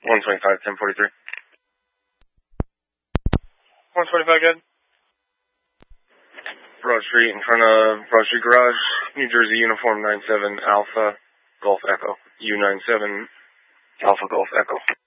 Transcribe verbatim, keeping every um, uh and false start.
one twenty-five, ten forty-three. one twenty-five, good. Broad Street, in front of Broad Street Garage, New Jersey, uniform nine seven Alpha Golf Echo. U nine seven Alpha Golf Echo.